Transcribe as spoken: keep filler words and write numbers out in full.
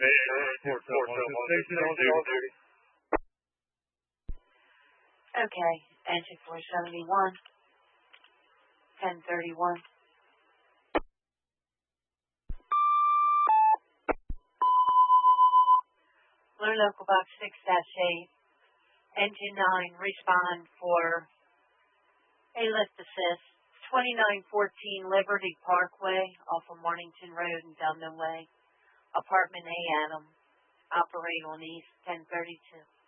Report cell one to station on duty. Okay, engine four seventy-one, ten thirty-one. Blue Local Box six dash eight, engine nine, respond for a lift assist, twenty-nine fourteen Liberty Parkway off of Mornington Road and Delman Way, apartment A, Adam, operate on East ten thirty-two.